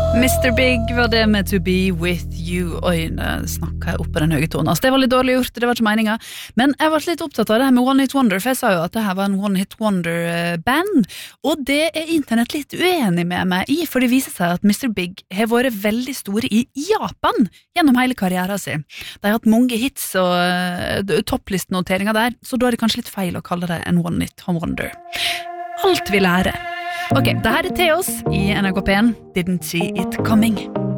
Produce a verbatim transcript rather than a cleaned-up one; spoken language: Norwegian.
mister Big var det med To Be With You. Oi, snakket jeg opp på den høye tonen. Altså, det var litt dårlig gjort, det var ikke meningen. Men jeg var litt opptatt av det her med One Hit Wonder, for jeg sa jo at det her var en One Hit Wonder-band, og det er internett litt uenig med meg i, for det viser seg at mister Big har vært veldig store i Japan gjennom hele karrieren sin. De har hatt mange hits og uh, topplistnoteringer der, så da er det kanskje litt feil å kalle det en One Hit Wonder. Alt vi lærer. Ok, det her er Theos i N R K P en. Didn't see it coming.